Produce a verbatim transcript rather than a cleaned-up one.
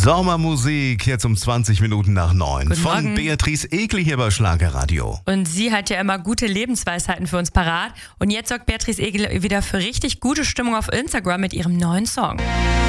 Sommermusik, jetzt um zwanzig Minuten nach neun. Guten Von Morgen. Beatrice Egli hier bei Schlagerradio. Und sie hat ja immer gute Lebensweisheiten für uns parat. Und jetzt sorgt Beatrice Egli wieder für richtig gute Stimmung auf Instagram mit ihrem neuen Song.